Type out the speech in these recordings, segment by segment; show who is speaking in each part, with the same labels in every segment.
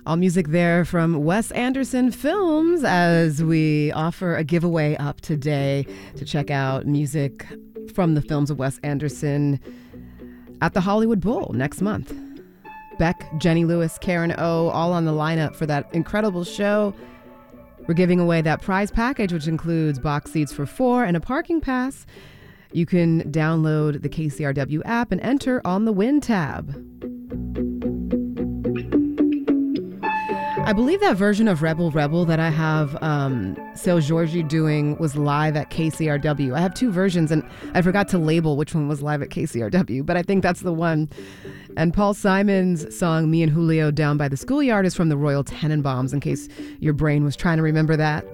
Speaker 1: All music there from Wes Anderson Films as we offer a giveaway up today to check out music from the films of Wes Anderson at the Hollywood Bowl next month. Beck, Jenny Lewis, Karen O, all on the lineup for that incredible show. We're giving away that prize package, which includes box seats for 4 and a parking pass. You can download the KCRW app and enter on the Win tab. I believe that version of Rebel Rebel that I have Seu Jorge doing was live at KCRW. I have 2 versions, and I forgot to label which one was live at KCRW, but I think that's the one. And Paul Simon's song, Me and Julio Down by the Schoolyard, is from the Royal Tenenbaums, in case your brain was trying to remember that.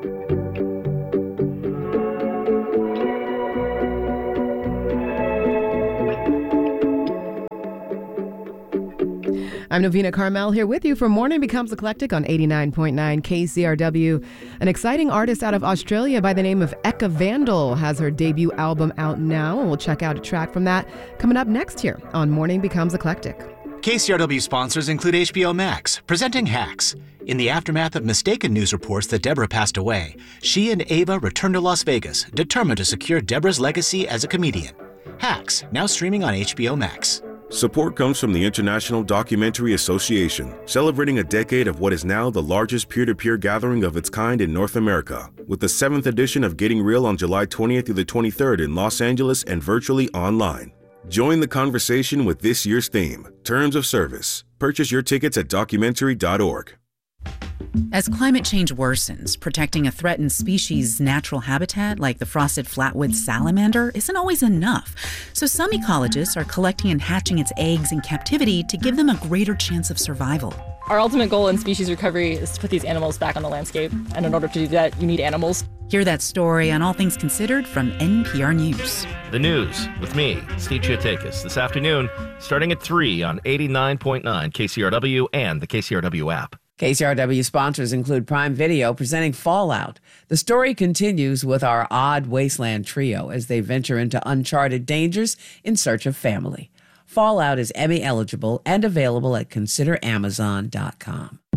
Speaker 1: I'm Novena Carmel here with you for Morning Becomes Eclectic on 89.9 KCRW. An exciting artist out of Australia by the name of Eka Vandal has her debut album out now, and we'll check out a track from that coming up next here on Morning Becomes Eclectic.
Speaker 2: KCRW sponsors include HBO Max, presenting Hacks. In the aftermath of mistaken news reports that Deborah passed away, she and Ava returned to Las Vegas, determined to secure Deborah's legacy as a comedian. Hacks, now streaming on HBO Max.
Speaker 3: Support comes from the International Documentary Association, celebrating a decade of what is now the largest peer-to-peer gathering of its kind in North America, with the 7th edition of Getting Real on July 20th through the 23rd in Los Angeles and virtually online. Join the conversation with this year's theme, Terms of Service. Purchase your tickets at documentary.org.
Speaker 4: As climate change worsens, protecting a threatened species' natural habitat, like the frosted flatwood salamander, isn't always enough. So some ecologists are collecting and hatching its eggs in captivity to give them a greater chance of survival.
Speaker 5: Our ultimate goal in species recovery is to put these animals back on the landscape. And in order to do that, you need animals.
Speaker 4: Hear that story on All Things Considered from NPR News.
Speaker 6: The news with me, Steve Chiotakis, this afternoon, starting at 3 on 89.9 KCRW and the KCRW app.
Speaker 7: KCRW sponsors include Prime Video presenting Fallout. The story continues with our Odd Wasteland trio as they venture into uncharted dangers in search of family. Fallout is Emmy eligible and available at consideramazon.com.